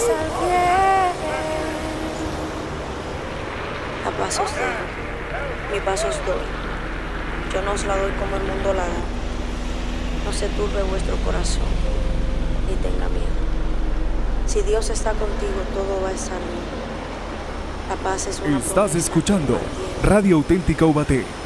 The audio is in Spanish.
estar bien. A pasos dejo, mi pasos doy. Yo no os la doy como el mundo la da. No se turbe vuestro corazón, ni tenga miedo. Si Dios está contigo, todo va a estar bien. La paz es una Estás promesa escuchando que mantiene. Radio Auténtica Ubaté.